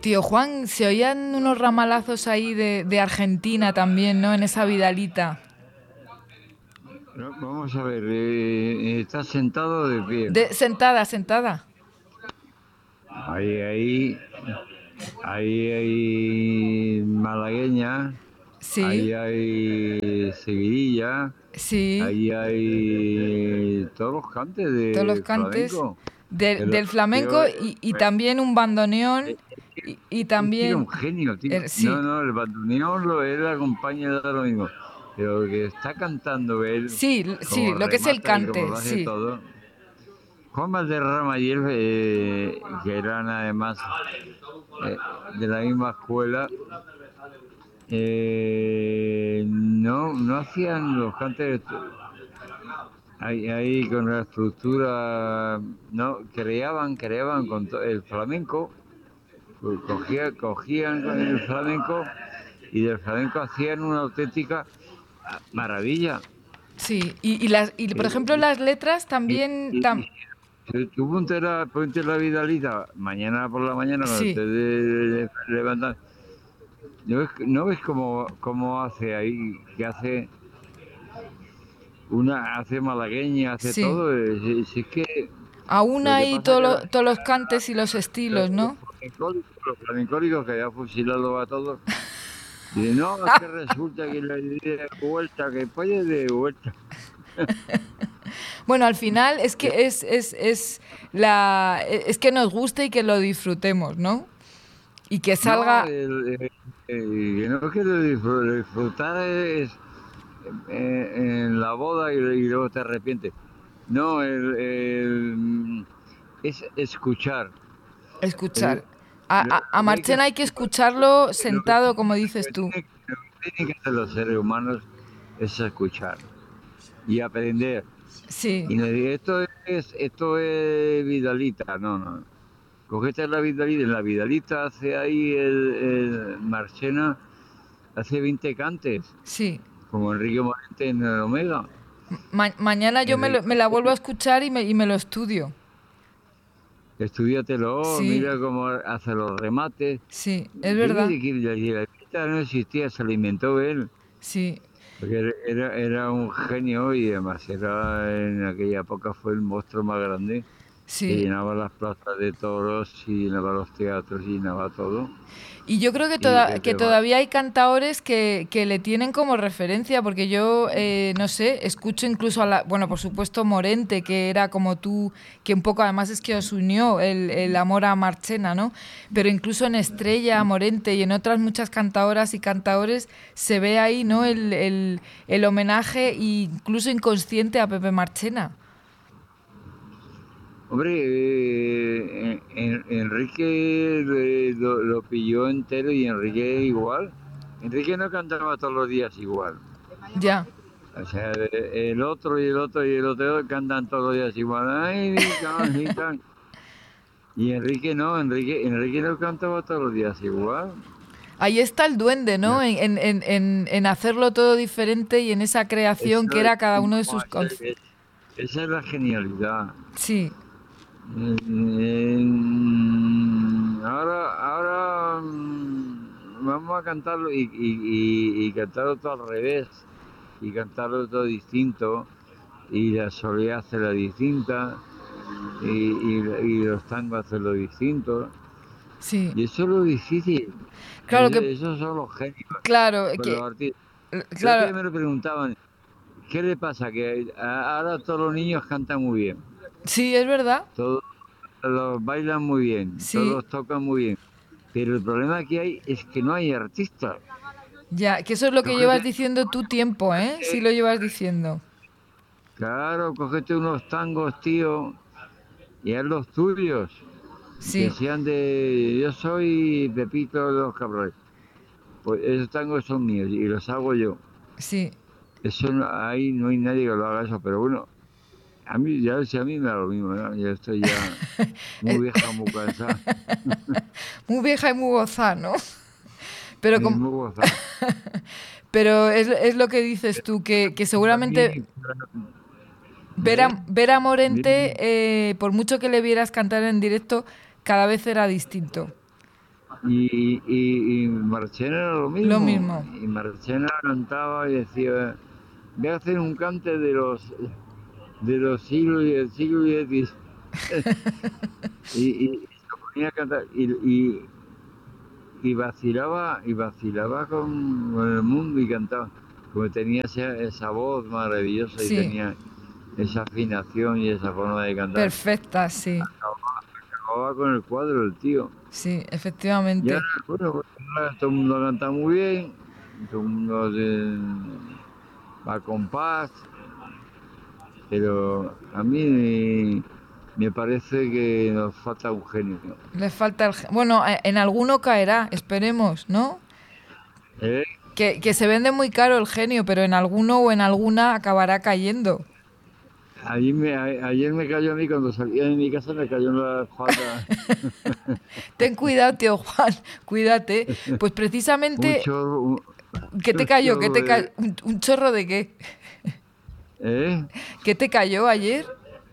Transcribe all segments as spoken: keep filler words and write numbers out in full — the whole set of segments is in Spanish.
Tío Juan, se oían unos ramalazos ahí de, de Argentina también, ¿no? En esa Vidalita. No, vamos a ver, eh, ¿estás sentado o de pie? De, sentada, sentada. Ahí, ahí, ahí hay malagueña, ahí Sí, hay seguidilla, sí. ahí hay todos los cantes Todos los de cantes flamenco. de- El del flamenco tío, eh, y, y también un bandoneón eh, y, y es que era también... un genio, tío. er, sí, No, no, el bandoneón lo, él acompaña da lo mismo. Pero lo que está cantando él, sí, sí, como lo que es el remata y como cante, lo hace sí. todo. Juan Valderrama y él, eh, que eran además eh, de la misma escuela, eh, no, no hacían los cantes ahí, ahí con la estructura, no, creaban, creaban con to- el flamenco, pues cogía- cogían con el flamenco y del flamenco hacían una auténtica maravilla. Sí, y, y las, y por ejemplo Eh, las letras y, también... y- y tam- si tú ponte la, ponte la Vidalita mañana por la mañana cuando sí, te de- levantas. ¿No ves, no ves cómo, cómo hace ahí? Que hace una, hace malagueña, hace sí. todo. eh, Si, si es que Aún lo que hay pasa todo que lo- la- todos los cantes y los estilos, los ¿no? flamencólicos, los flamencólicos que ya fusilado a todos, dicen, no, es que resulta que le di de vuelta, que puede de vuelta. Bueno, al final es que es, es, es, la, es que nos guste y que lo disfrutemos, ¿no? Y que No, salga... el, el- el que no quiero disfr- disfrutar es eh, en la boda y, y luego te arrepientes. No, el, el- es escuchar. El- Escuchar. A, lo, a, a lo que hay que Marchena hacer, hay que escucharlo lo que, sentado, como lo dices que tú. tiene- lo que tienen que hacer los seres humanos es escuchar y aprender. Sí, Y no decir, esto es, esto es Vidalita, no, no. Cogete la Vidalita, en la Vidalita hace ahí el, el Marchena, hace veinte cantes, sí. como Enrique Morente en el Omega. Ma- mañana yo me, lo- me Enrique, la vuelvo a escuchar y me, y me lo estudio. estudiatelo, Sí, mira cómo hace los remates. sí, es verdad. Dice que la Vidalita no existía, se la inventó él. Sí. Porque era, era, era un genio y además era, en aquella época fue el monstruo más grande que Sí, llenaba las plazas de toros y llenaba los teatros y llenaba todo. y yo creo que, Y toda- que que te va- todavía hay cantaores que, que le tienen como referencia, porque yo, eh, no sé, escucho incluso a la, bueno, por supuesto Morente, que era como tú, que un poco además es que os unió el, el amor a Marchena, ¿no? Pero incluso en Estrella, Morente y en otras muchas cantaoras y cantaores se ve ahí, ¿no? El, el, el homenaje incluso inconsciente a Pepe Marchena. Hombre, eh, en- Enrique eh, lo, lo pilló entero y Enrique igual. Enrique no cantaba todos los días igual. Ya. O sea, de- el otro y el otro y el otro cantan todos los días igual. Ay, mi canjita. Y Enrique no, Enrique, Enrique no cantaba todos los días igual. Ahí está el duende, No, ¿no? En, en, en, en- en hacerlo todo diferente y en esa creación eso que es, era cada uno de no, sus... esa conf- es- esa es la genialidad. Sí, Eh, ahora, ahora mm, vamos a cantarlo y, y, y, y cantarlo todo al revés y cantarlo todo distinto y la soledad hacerla distinta y, y, y los tangos hacerlo distinto sí. y eso es lo difícil. Claro Eso- que... esos son los genios. Claro, Pues los que... artistas. El otro día Claro, me lo preguntaban, ¿qué le pasa? Que a- ahora todos los niños cantan muy bien, sí, es verdad. todos los bailan muy bien, Sí, todos tocan muy bien, pero el problema que hay es que no hay artistas. ya. Que eso es lo que Cógete, llevas diciendo tu tiempo, ¿eh? Sí lo llevas diciendo. claro, cógete unos tangos, tío, y haz los tuyos, que Sí, sean de... Yo soy Pepito de los Cabrones, pues esos tangos son míos y los hago yo. sí. Eso no- ahí no hay nadie que lo haga eso, pero bueno, a mí, ya si a mí me da lo mismo, ¿no? Yo estoy ya muy Eh, vieja, muy cansada, muy vieja y muy gozada, ¿no? Pero, y com- muy gozada. pero es, es lo que dices tú, que, que Para seguramente mí, ver ¿eh? a, ver a Dime. Morente, eh, por mucho que le vieras cantar en directo, cada vez era distinto. Y, y, y Marchena era lo Lo mismo. mismo. Y Marchena cantaba y decía, voy a hacer un cante de los de los siglos y del siglo diez. Y, y se ponía a cantar y, y, y vacilaba y vacilaba con, con el mundo y cantaba. Como tenía esa, esa voz maravillosa y Sí, tenía esa afinación y esa forma de cantar. perfecta, sí. Acababa con el cuadro el tío. Sí, Y ahora, efectivamente. bueno, pues, ahora todo el mundo canta muy bien, todo el mundo eh, va con paz, pero a mí me, me parece que nos falta un genio. Le falta el... ge- Bueno, eh, en alguno caerá, esperemos, ¿no? ¿Eh? Que, que se vende muy caro el genio, pero en alguno o en alguna acabará cayendo. Ayer me, a- ayer me cayó a mí, cuando salía de mi casa, me cayó en la espalda Ten cuidado, tío Juan, cuídate. Pues un precisamente, chorro, un, ¿qué te un cayó? ¿Qué chorro te de... ca- ¿Un, un chorro de qué? ¿Eh? ¿Qué te cayó ayer?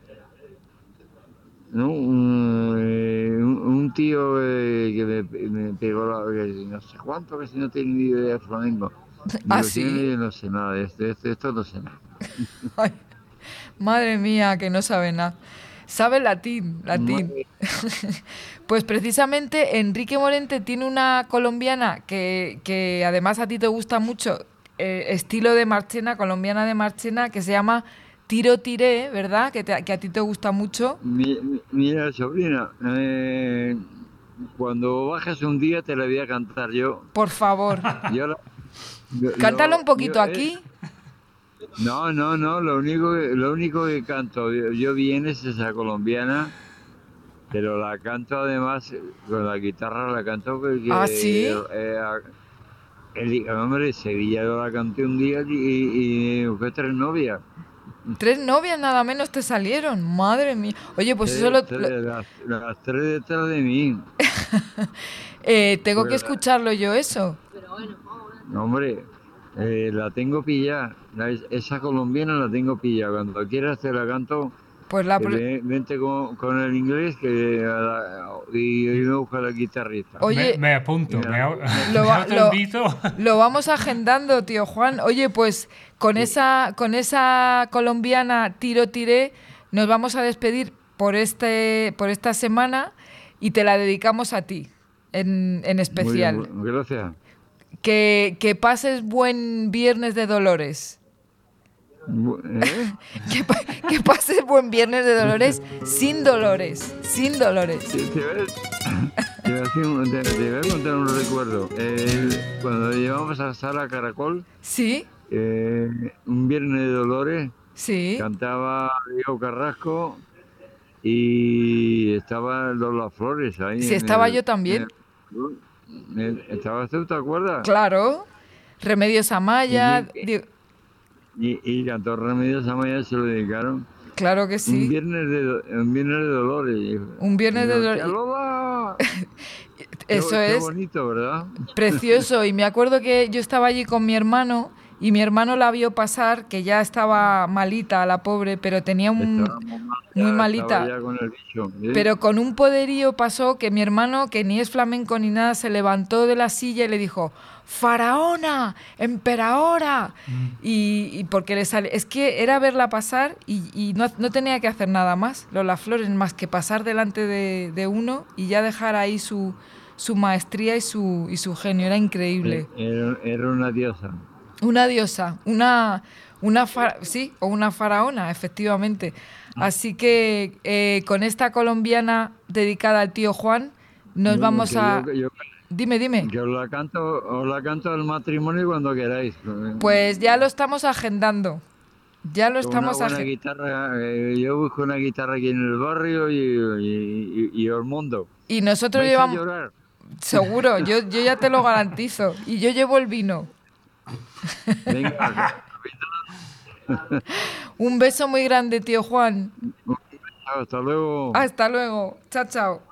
¿No? Un, eh, un, un tío eh, que me, me pegó la... que no sé cuánto, que si no tiene ni idea de flamenco. ¿Ah, Digo, si no, sí? yo no sé nada de esto, de esto, de esto no sé nada. Ay, madre mía, que no sabe nada. Sabe latín, latín. Madre- Pues precisamente Enrique Morente tiene una colombiana que, que además a ti te gusta mucho, eh, estilo de Marchena, colombiana de Marchena, que se llama Tiro Tiré, ¿verdad? Que, te- que a ti te gusta mucho. mi- mi- Mira, sobrina, eh, cuando bajes un día te la voy a cantar yo. Por favor, Yo, la- yo, cántalo un yo, yo, poquito eh, aquí. no, no, no, lo único, que- lo único que canto yo, yo bien es esa colombiana, pero la canto además eh, con la guitarra, la canto Ah, porque sí. eh, a- el, hombre, Sevilla yo la canté un día y, y fue tres novias. Tres novias nada menos te salieron. Madre mía. Oye, pues eso Tres- lo, lo- tres- las, las tres detrás de mí. eh, tengo que Pues, la- escucharlo yo eso. hombre, eh, la tengo pillada. La- esa colombiana la tengo pillada. Cuando quieras te la canto. Pues la... Que pro- ve- vente con, con el inglés que a la- y, y me busca la guitarrista. Me, Oye, me Y apunto, me me, la- au- lo, me va- lo, autoinvito. lo vamos agendando, tío Juan. Oye, pues con y- esa, con esa colombiana tiro tiré, nos vamos a despedir por este, por esta semana y te la dedicamos a ti, en, en muy bien, especial. mu- gracias. Que, que pases buen viernes de Dolores. Bu- ¿Eh? Que, pa- que pases buen viernes de Dolores sin dolores, sin dolores. Te, te voy a, te voy a decir un- te- te voy a contar un recuerdo. El- cuando llevamos a Sala Caracol, Sí, eh, un viernes de Dolores, sí. cantaba Diego Carrasco y estaba Lola Flores ahí. Sí, en estaba el- yo en también. el- en el- ¿Estabas tú, te acuerdas? Claro. Remedios Amaya. Y, di- y, y cantó Remedios Amaya, se lo dedicaron. Claro que Un sí. viernes de, do- un viernes de Dolores. Y- Un viernes de y yo, Dolores. ¡Tía Lola! Qué- Eso qué es bonito, ¿verdad? precioso. Y me acuerdo que yo estaba allí con mi hermano y mi hermano la vio pasar, que ya estaba malita, la pobre, pero tenía un... Estaba muy mal, Muy ya, malita. Estaba ya con el bicho. ¿sí? Pero con un poderío pasó que mi hermano, que ni es flamenco ni nada, se levantó de la silla y le dijo, ¡Faraona! ¡Emperadora! Y, y porque le sale... Es que era verla pasar y, y no, no tenía que hacer nada más, Lola Flores, más que pasar delante de, de uno y ya dejar ahí su, su maestría y su, y su genio. Era increíble. Era, era una diosa. Una diosa, una, una fa- sí, o una faraona, efectivamente. Así que eh, con esta colombiana dedicada al tío Juan, nos Bueno, vamos que a... yo- yo- Dime, dime. que os la canto, os la canto al matrimonio cuando queráis. Pues ya lo estamos agendando. Ya lo Con estamos una buena agendando. guitarra, eh, yo busco una guitarra aquí en el barrio y, y, y, y os mundo. Y nosotros ¿Vais a llevamos... llorar? Seguro, yo, yo ya te lo garantizo. Y yo llevo el vino. Venga, Un beso muy grande, tío Juan. hasta luego. Hasta luego. Chao, chao.